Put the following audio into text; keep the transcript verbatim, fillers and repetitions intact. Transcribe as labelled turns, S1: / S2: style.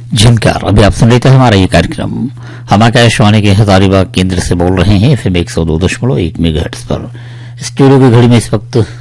S1: झिनकार। अभी आप सुन रहे थे हमारा ये कार्यक्रम। हम आकाशवाणी के हजारीबाग केंद्र से बोल रहे हैं एफएम एक सौ दो दशमलव एक मेगाहर्ट्ज पर। स्टूडियो की घड़ी में इस वक्त